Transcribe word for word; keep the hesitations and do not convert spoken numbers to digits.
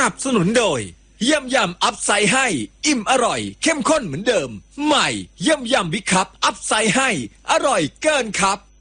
นับสนุนโดยเยี่ยมยำอัพไซด์ให้อิ่มอร่อยเข้มข้นเหมือนเดิมใหม่เยี่ยมยำวิคัพอัพไซด์ให้อร่อยเกินครับ